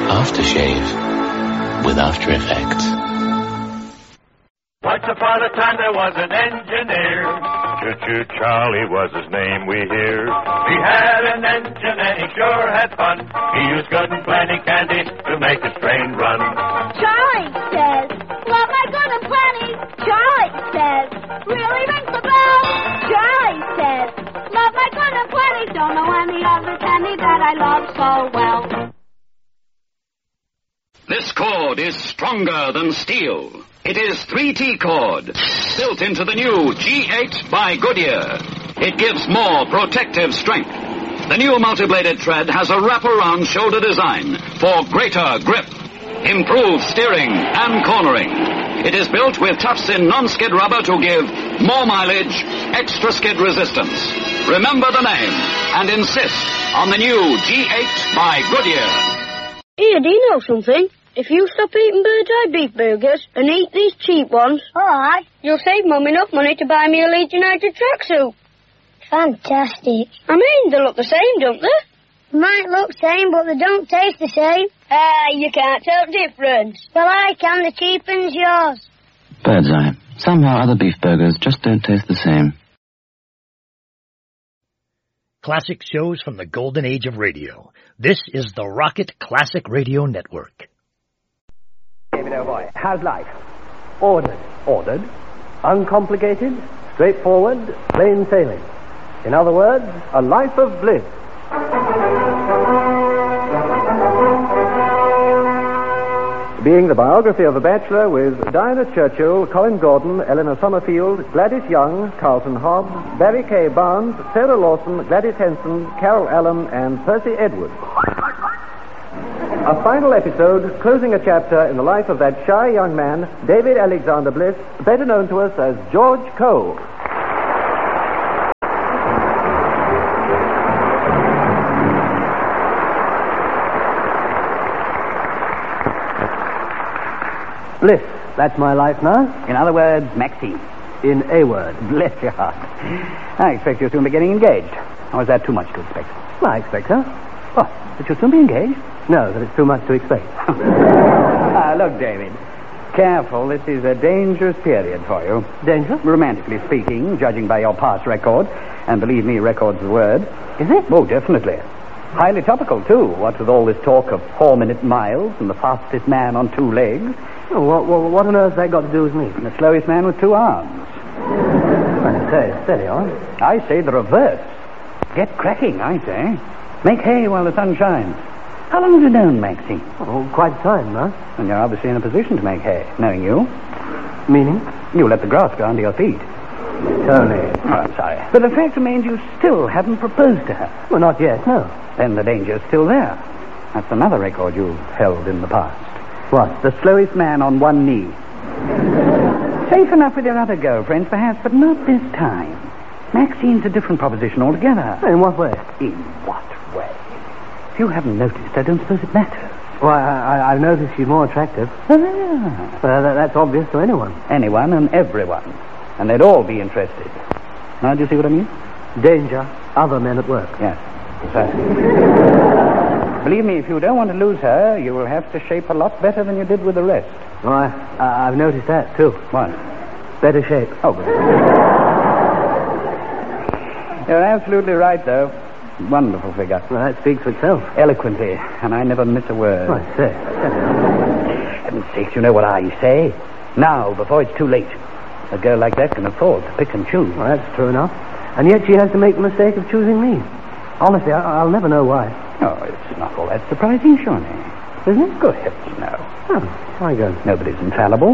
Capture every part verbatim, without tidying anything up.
Aftershave with After Effects. Once upon a time there was an engineer. Choo-choo Charlie was his name, we hear. He had an engine and he sure had fun. He used good and plenty candy to make his train run. Charlie says, love my good and plenty. Charlie says, really rings the bell. Charlie says, love my good and plenty. Don't know any other candy that I love so well. This cord is stronger than steel. It is three T cord, built into the new G eight by Goodyear. It gives more protective strength. The new multi-bladed tread has a wraparound shoulder design for greater grip, improved steering and cornering. It is built with tufts-in non-skid rubber to give more mileage, extra skid resistance. Remember the name and insist on the new G eight by Goodyear. Here, do you know something? If you stop eating Bird's Eye beef burgers and eat these cheap ones, Alright. you'll save Mum enough money to buy me a Leeds United tracksuit. Fantastic. I mean, they look the same, don't they? Might look same, but they don't taste the same. Ah, you can't tell the difference. Well, I can. The cheap one's yours. Bird's Eye. Somehow other beef burgers just don't taste the same. Classic shows from the golden age of radio. This is the Rocket Classic Radio Network. David, oh boy, how's life? Ordered. Ordered. Uncomplicated, straightforward, plain sailing. In other words, a life of bliss. Being the biography of a bachelor with Diana Churchill, Colin Gordon, Eleanor Summerfield, Gladys Young, Carlton Hobbs, Barry K. Barnes, Sarah Lawson, Gladys Henson, Carol Allen, and Percy Edwards. A final episode closing a chapter in the life of that shy young man, David Alexander Bliss, better known to us as George Cole. Bliss, that's my life now. In other words, Maxine. In a word. Bless your heart. I expect you'll soon be getting engaged. Or is that too much to expect? Well, I expect so. What? That you'll soon be engaged? No, that it's too much to expect. Ah, look, David. Careful, this is a dangerous period for you. Dangerous? Romantically speaking, judging by your past record. And believe me, record's the word. Is it? Oh, definitely. Highly topical, too. What with all this talk of four-minute miles and the fastest man on two legs. Oh, what, what, what on earth has that got to do with me? And the slowest man with two arms. I say, steady on. I say the reverse. Get cracking, I say. Make hay while the sun shines. How long have you known Maxine? Oh, quite a time, huh? And you're obviously in a position to make hay, knowing you. Meaning? You let the grass go under your feet. Tony. Oh, I'm sorry. But the fact remains you still haven't proposed to her. Well, not yet, no. Then the danger's still there. That's another record you've held in the past. What? The slowest man on one knee. Safe enough with your other girlfriends, perhaps, but not this time. Maxine's a different proposition altogether. In what way? In what way? If you haven't noticed, I don't suppose it matters. Well, I, I, I've noticed she's more attractive. Ah. Well, that, that's obvious to anyone. Anyone and everyone. And they'd all be interested. Now, do you see what I mean? Danger. Other men at work. Yes, precisely. Believe me, if you don't want to lose her, you will have to shape a lot better than you did with the rest. Oh, I, I, I've noticed that, too. What? Better shape. Oh, good. You're absolutely right, though. Wonderful figure. Well, that speaks for itself. Eloquently, and I never miss a word. Oh, I say. Heaven's sakes, you know what I say. Now, before it's too late. A girl like that can afford to pick and choose. Well, that's true enough. And yet she has to make the mistake of choosing me. Honestly, I, I'll never know why. Oh, it's not all that surprising, surely. Isn't it? Good heavens, no. Oh, why go? Nobody's infallible.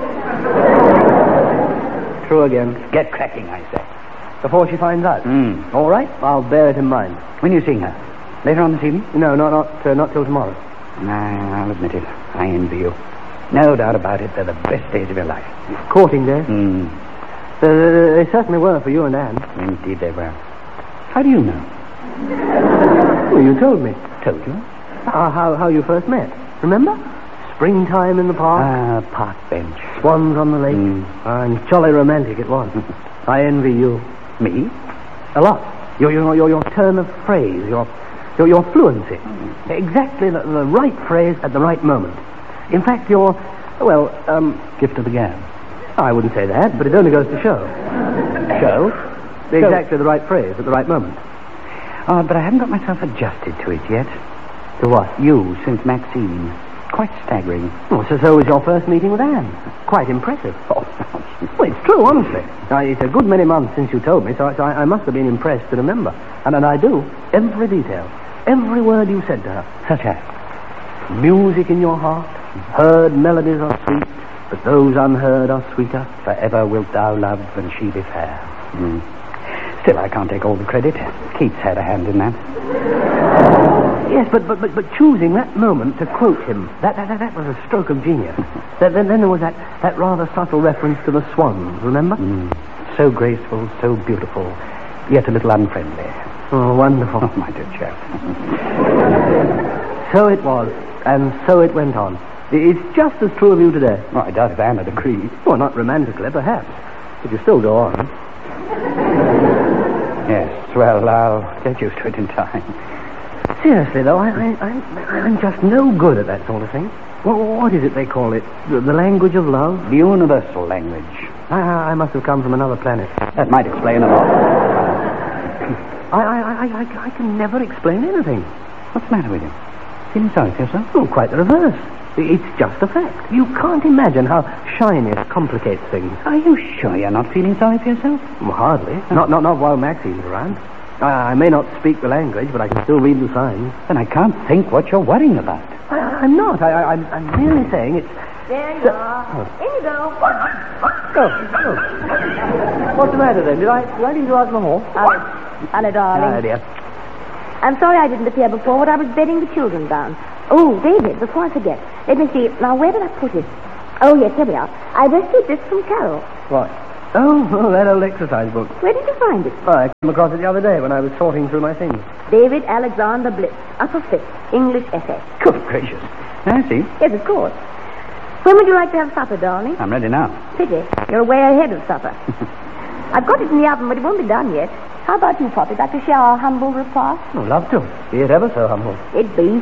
True again. Get cracking, I say. Before she finds out. Mm. All right, I'll bear it in mind. When you seeing her? Later on this evening? No, not not, uh, not till tomorrow. Nah, I'll admit it. I envy you. No doubt about it, they're the best days of your life. Courting days? Mm. Uh, they certainly were for you and Anne. Indeed they were. How do you know? Well, you told me. Told you? Uh, how, how you first met. Remember? Springtime in the park. Ah, park bench. Swans on the lake. Mm. Uh, and jolly romantic it was. I envy you. Me? A lot. Your, your, your, your turn of phrase, your, Your, your fluency. Exactly the, the right phrase at the right moment. In fact, your, well, um... gift of the gab. I wouldn't say that, but it only goes to show. Show? Exactly the right phrase at the right moment. Oh, but I haven't got myself adjusted to it yet. To what? You, since Maxine. Quite staggering. Oh, so, so was your first meeting with Anne. Quite impressive. Oh, well, it's true, honestly. Now, it's a good many months since you told me, so, I, so I, I must have been impressed to remember. And, and I do. Every detail. Every word you said to her. Such as? Music in your heart. Heard melodies are sweet, but those unheard are sweeter. Forever wilt thou love and she be fair. Mm. Still, I can't take all the credit. Keats had a hand in that. Yes, but but but, but choosing that moment to quote him, that that, that was a stroke of genius. then, then there was that, that rather subtle reference to the swans, remember? Mm. So graceful, so beautiful, yet a little unfriendly. Oh, wonderful. Oh, my dear chap. So it was, and so it went on. It's just as true of you today. Oh, I doubt if Anne had agreed. Well, not romantically, perhaps. But you still go on. Yes, well, I'll get used to it in time. Seriously, though, I, I, I'm, I'm just no good at that sort of thing. What, what is it they call it? The, the language of love? The universal language. I, I must have come from another planet. That might explain a lot. I, I, I, I, I can never explain anything. What's the matter with you? Feeling sorry for yourself? Oh, quite the reverse. It's just a fact. You can't imagine how shyness complicates things. Are you sure you're not feeling sorry for yourself? Well, hardly. Oh. Not, not, not while Maxine's around. I, I may not speak the language, but I can still read the signs. Then I can't think what you're worrying about. I, I'm not. I, I, I'm, I'm merely saying it's... There you so, are. Oh. In you go. Oh, oh. What's the matter, then? Did I, did I leave you out in the hall? Alice. Anna, darling. Ah, dear. I'm sorry I didn't appear before, but I was bedding the children down. Oh, David, before I forget, let me see. Now, where did I put it? Oh, yes, here we are. I rescued this from Carol. What? Oh, oh, that old exercise book. Where did you find it? Oh, I came across it the other day when I was sorting through my things. David Alexander Blitz, upper fifth, English essay. Good gracious. I see. Yes, of course. When would you like to have supper, darling? I'm ready now. Pity. You're way ahead of supper. I've got it in the oven, but it won't be done yet. How about you, Poppy? Like to share our humble repast? Oh, love to. Be it ever so humble. It be.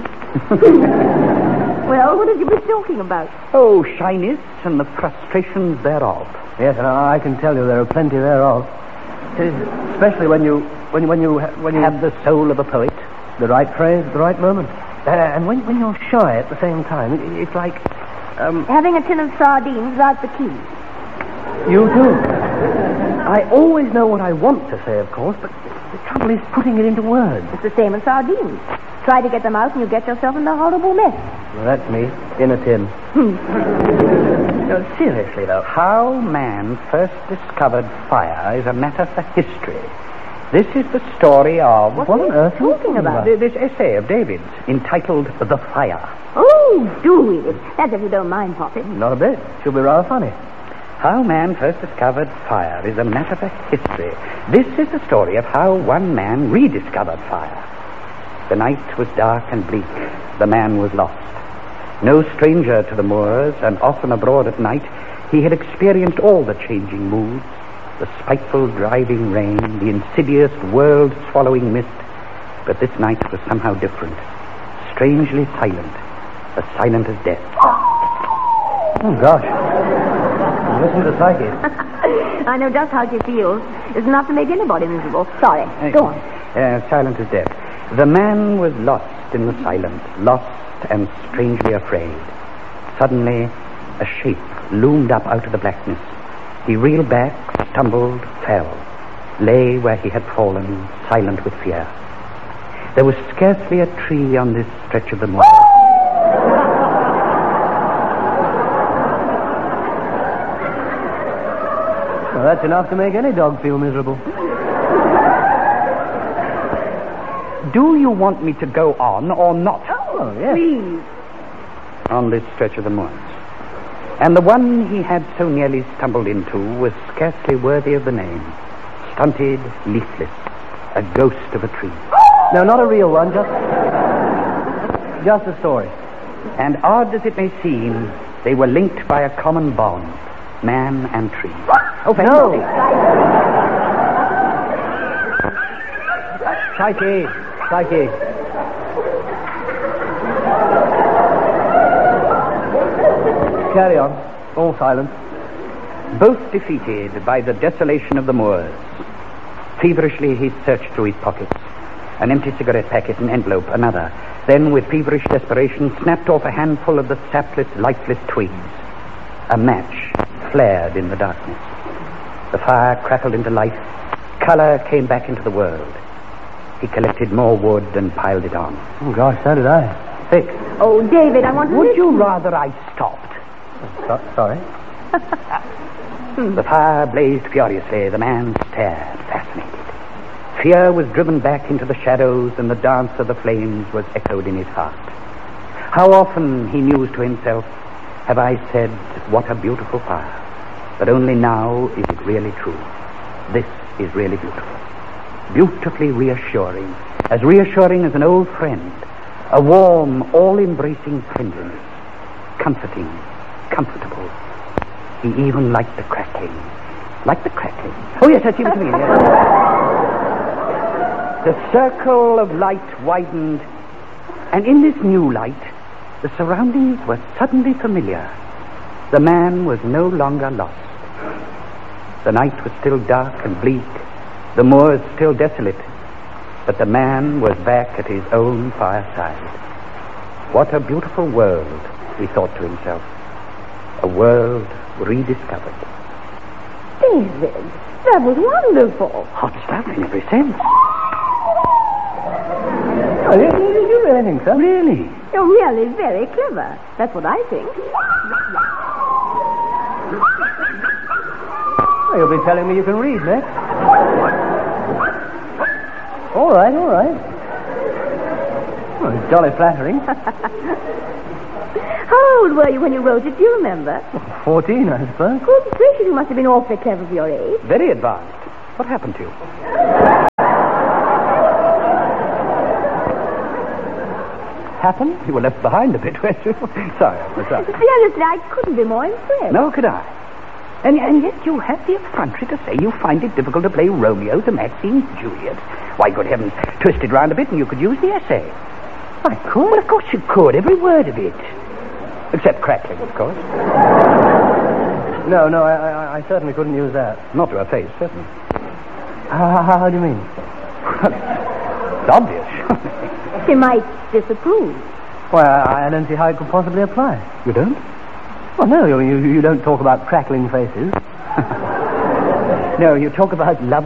Well, what have you been talking about? Oh, shyness and the frustrations thereof. Yes, and I can tell you there are plenty thereof. Especially when you, when you, when you, when you have the soul of a poet. The right phrase at the right moment. Uh, and when, when you're shy at the same time, it, it's like... Um, having a tin of sardines without the key. You do. I always know what I want to say, of course, but the trouble is putting it into words. It's the same as sardines. Try to get them out and you get yourself in a horrible mess. Well, that's me, in a tin. No, seriously, though. How man first discovered fire is a matter for history. This is the story of... What, what on earth are you talking about? This essay of David's, entitled The Fire. Oh, do read it. That's if you don't mind, Poppy. Not a bit. She'll be rather funny. How man first discovered fire is a matter for history. This is the story of how one man rediscovered fire. The night was dark and bleak. The man was lost. No stranger to the moors, and often abroad at night, he had experienced all the changing moods, the spiteful driving rain, the insidious world-swallowing mist. But this night was somehow different, strangely silent, as silent as death. Oh, gosh. Listen to Psyche. I know just how she feels. It's enough to make anybody miserable. Sorry. Hey, go on. Uh, silent as death. The man was lost in the silence, lost and strangely afraid. Suddenly, a shape loomed up out of the blackness. He reeled back, stumbled, fell, lay where he had fallen, silent with fear. There was scarcely a tree on this stretch of the moor. Well, that's enough to make any dog feel miserable. Do you want me to go on or not? Oh, yes. Please. On this stretch of the moors. And the one he had so nearly stumbled into was scarcely worthy of the name. Stunted, leafless, a ghost of a tree. No, not a real one, just... just a story. And odd as it may seem, they were linked by a common bond, man and tree. Oh, no! Psyche, Psyche. Carry on. All silent. Both defeated by the desolation of the moors. Feverishly he searched through his pockets. An empty cigarette packet, an envelope, another. Then, with feverish desperation, snapped off a handful of the sapless, lifeless twigs. A match flared in the darkness. The fire crackled into life. Color came back into the world. He collected more wood and piled it on. Oh, gosh, so did I. Thick. Oh, David, I want to Would listen. you rather I stopped? So- sorry. The fire blazed furiously. The man stared, fascinated. Fear was driven back into the shadows, and the dance of the flames was echoed in his heart. How often, he mused to himself, have I said, what a beautiful fire. But only now is it really true. This is really beautiful. Beautifully reassuring. As reassuring as an old friend. A warm, all-embracing friendliness. Comforting, comfortable. He even liked the crackling. Liked the crackling. Oh, yes, that's even to me. The circle of light widened, and in this new light, the surroundings were suddenly familiar. The man was no longer lost. The night was still dark and bleak, the moors still desolate, but the man was back at his own fireside. What a beautiful world, he thought to himself. A world rediscovered. David, that was wonderful. Hot stuff in every sense. Oh, did, did you really think so? Really? You're really very clever. That's what I think. Well, you'll be telling me you can read next. All right, all right. Well, it's jolly flattering. How old were you when you wrote it? Do you remember? Fourteen, I suppose. Good gracious, you must have been awfully clever for your age. Very advanced. What happened to you? Happened? You were left behind a bit, weren't you? Sorry, I'm sorry. Seriously, I couldn't be more impressed. No, could I? And, and yet you have the effrontery to say you find it difficult to play Romeo to Maxine's Juliet. Why, good heavens, twist it round a bit and you could use the essay. I could? Well, of course you could, every word of it. Except crackling, of course. No, no, I, I, I certainly couldn't use that. Not to her face, certainly. How, how, how do you mean? It's obvious. She might disapprove. Why, I, I don't see how it could possibly apply. You don't? Well, no, you, you, you don't talk about crackling faces. No, you talk about love